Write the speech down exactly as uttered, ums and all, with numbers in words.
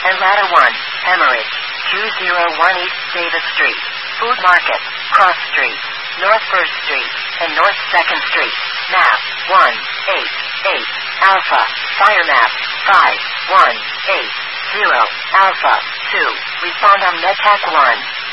and ladder one, hemorrhage, two oh one East Davis Street, Food Market, Cross Street, North first Street, and North second Street. Map, one, eight, eight, Alpha, Fire Map, five, one, eight, zero, Alpha, two, respond on MedTech one.